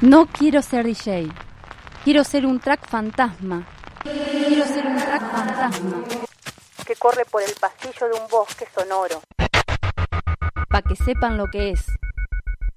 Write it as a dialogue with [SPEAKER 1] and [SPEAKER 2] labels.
[SPEAKER 1] No quiero ser DJ. Quiero ser un track fantasma. Quiero ser un track fantasma
[SPEAKER 2] que corre por el pasillo de un bosque sonoro.
[SPEAKER 1] Pa' que sepan lo que es